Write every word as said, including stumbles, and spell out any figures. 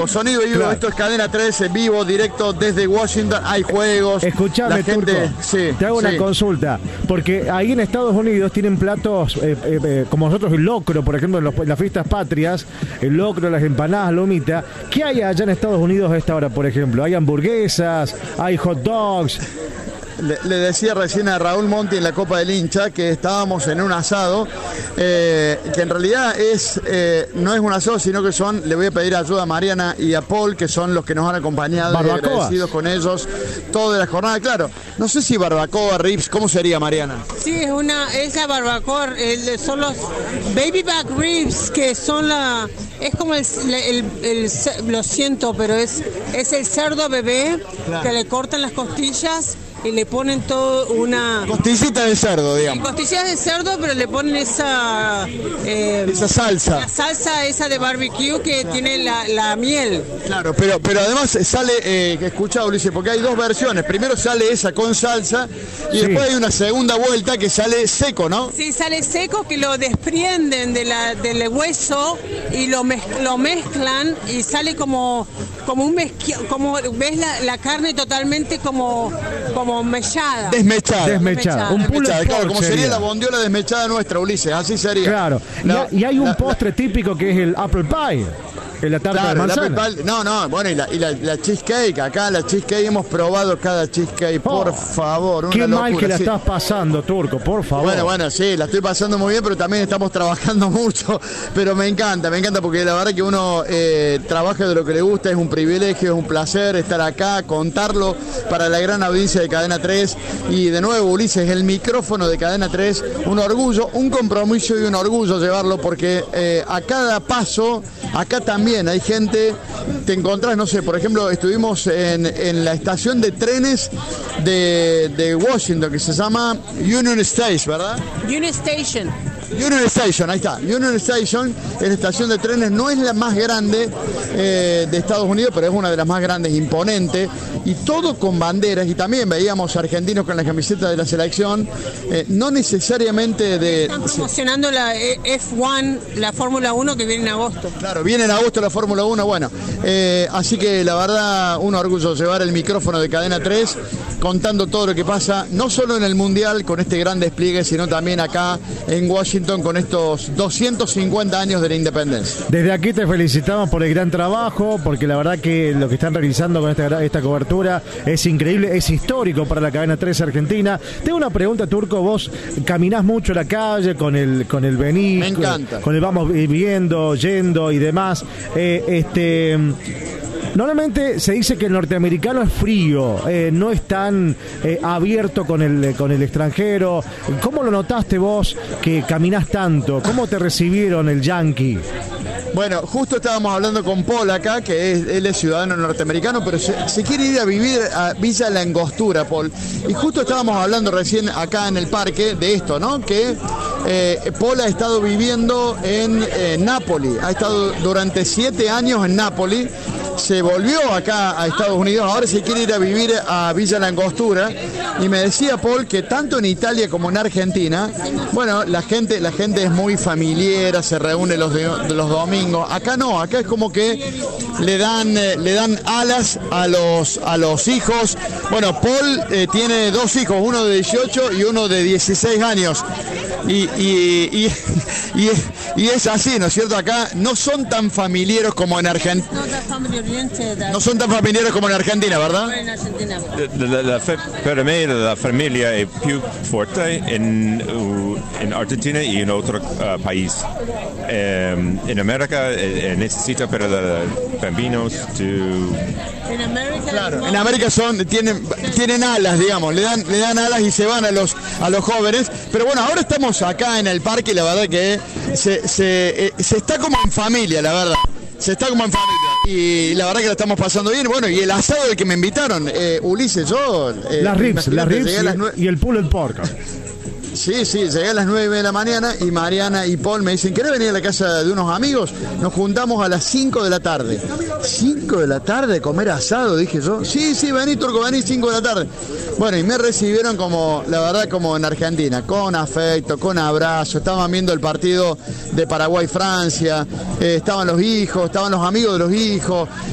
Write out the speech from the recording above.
vivo, sonido vivo, Claro. Esto es Cadena tres en vivo, directo desde Washington, hay juegos. Escuchame, la gente, Turco, sí, te hago sí. una consulta, porque ahí en Estados Unidos tienen platos eh, eh, eh, como nosotros el locro, por ejemplo, en, los- en las fiestas patrias, el locro, las empanadas, lomita. ¿Qué hay allá en Estados Unidos a esta hora, por ejemplo? ¿Hay hamburguesas? ¿Hay hot dogs? Le, le decía recién a Raúl Monti en la Copa del Hincha que estábamos en un asado, eh, que en realidad es eh, no es un asado, sino que son, le voy a pedir ayuda a Mariana y a Paul, que son los que nos han acompañado y Barbacoas. agradecidos con ellos toda la jornada. Claro, no sé si barbacoa, ribs, ¿cómo sería, Mariana? Sí, es una, es la barbacoa, el- son los baby back ribs, que son la, es como el, el- el ce- lo siento, pero es, es el cerdo bebé, Claro. que le cortan las costillas y le ponen todo una... Costillita de cerdo, digamos. Costillas de cerdo, pero le ponen esa... eh, Esa salsa. la salsa esa de barbecue que tiene la, la miel. Claro, pero, pero además sale, eh, que escucha Ulises, porque hay dos versiones. Primero sale esa con salsa y Sí. después hay una segunda vuelta que sale seco, ¿no? Sí, sale seco, que lo desprenden de la, del hueso y lo, mez- lo mezclan y sale como, como un mezqui- como ves la, la carne totalmente como, como mechada. Desmechada. Desmechada. Un pulled Desmechada, claro, pork como sería sería. la bondiola desmechada nuestra, Ulises, así sería. Claro. Y, La- ha- y hay un la- postre típico que es el apple pie, en la tarta Claro, de la manzana. apple pie- no, no, bueno, y, la, y la, la cheesecake, acá la cheesecake, hemos probado cada cheesecake, por Oh, favor, una Qué mal locura, que la sí. estás pasando, Turco, por favor. Bueno, bueno, sí, la estoy pasando muy bien, pero también estamos trabajando mucho, pero me encanta, me encanta porque la verdad que uno eh, trabaja de lo que le gusta, es un privilegio, es un placer estar acá, contarlo para la gran audiencia de Cadena tres y de nuevo, Ulises, el micrófono de Cadena tres, un orgullo, un compromiso y un orgullo llevarlo porque eh, a cada paso, acá también hay gente, te encontrás, no sé, por ejemplo, estuvimos en, en la estación de trenes de, de Washington que se llama Union Station, ¿verdad? Union Station. Union Station, ahí está. Union Station es la estación de trenes, no es la más grande eh, de Estados Unidos, pero es una de las más grandes, imponente, y todo con banderas, y también veíamos argentinos con la camiseta de la selección, eh, no necesariamente de... Están promocionando la E- F uno, la Fórmula uno que viene en agosto. Claro, viene en agosto la Fórmula uno, bueno, eh, así que la verdad un orgullo llevar el micrófono de Cadena tres contando todo lo que pasa, no solo en el Mundial con este gran despliegue, sino también acá en Washington con estos doscientos cincuenta años de la independencia. Desde aquí te felicitamos por el gran trabajo, porque la verdad que lo que están realizando con esta, esta cobertura es increíble, es histórico para la Cadena tres Argentina. Tengo una pregunta, Turco, vos caminás mucho la calle con el con el venís, Me encanta. Con, con el vamos viendo, yendo y demás. Eh, este Normalmente se dice que el norteamericano es frío, eh, no es tan eh, abierto con el, con el extranjero. ¿Cómo lo notaste vos que caminás tanto? ¿Cómo te recibieron el yankee? Bueno, justo estábamos hablando con Paul acá, que es, él es ciudadano norteamericano, pero se, se quiere ir a vivir a Villa La Angostura, Paul. Y justo estábamos hablando recién acá en el parque de esto, ¿no? Que eh, Paul ha estado viviendo en eh, Nápoli, ha estado durante siete años en Nápoli, se volvió acá a Estados Unidos, ahora se quiere ir a vivir a Villa La Angostura, y me decía Paul que tanto en Italia como en Argentina, bueno, la gente, la gente es muy familiar, se reúne los, de- los domingos. Acá no, acá es como que le dan, eh, le dan alas a los, a los hijos. Bueno, Paul eh, tiene dos hijos, uno de dieciocho y uno de dieciséis años. Y, y, y, y, y es así, ¿no es cierto? Acá no son tan familiares como en Argentina. No son tan familiares como en Argentina, ¿verdad? La, la fe- per me la famiglia è più forte in, uh, in Argentina e in altri uh, paesi. Um, in America eh, eh, necesita per los bambinos to En América, Claro, en América son, tienen, tienen alas, digamos, le dan, le dan alas y se van a los, a los jóvenes. Pero bueno, ahora estamos acá en el parque y la verdad que se, se, eh, se está como en familia, la verdad. Se está como en familia. Y la verdad que la estamos pasando bien. Bueno, y el asado del que me invitaron, eh, Ulises, yo... eh, Las ribs, imagínate, las ribs llegué a las nue- y, y el pulled pork. Sí, sí, llegué a las nueve de la mañana y Mariana y Paul me dicen, ¿querés venir a la casa de unos amigos? Nos juntamos a las cinco de la tarde. ¿cinco de la tarde comer asado? Dije yo. Sí, sí, vení, Turco, vení, cinco de la tarde. Bueno, y me recibieron como, la verdad, como en Argentina, con afecto, con abrazo. Estaban viendo el partido de Paraguay-Francia, eh, estaban los hijos, estaban los amigos de los hijos.